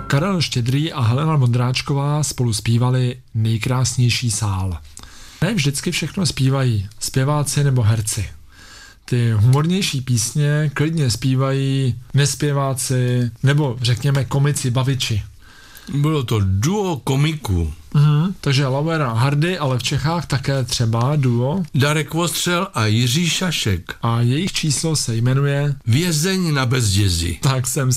Karel Štědrý a Helena Vondráčková spolu zpívali Nejkrásnější sál. Ne vždycky všechno zpívají zpěváci nebo herci. Ty humornější písně klidně zpívají nespěváci nebo řekněme komici, baviči. Bylo to duo komiků. Takže Lauer a Hardy, ale v Čechách také třeba duo. Darek Vostřel a Jiří Šašek. A jejich číslo se jmenuje Vězeň na Bezdězi. Tak jsem